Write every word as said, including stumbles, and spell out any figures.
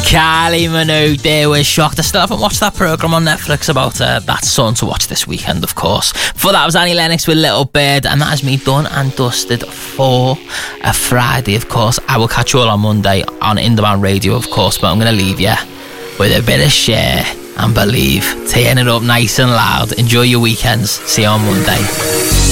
Kylie Minogue there was shocked. I still haven't watched that programme on Netflix about uh, that son to watch this weekend, of course. Before that was Annie Lennox with Little Bird, and that is me done and dusted for a Friday, of course. I will catch you all on Monday on Indemand Radio, of course, but I'm going to leave you with a bit of Cher and Believe. Turn it up nice and loud. Enjoy your weekends. See you on Monday.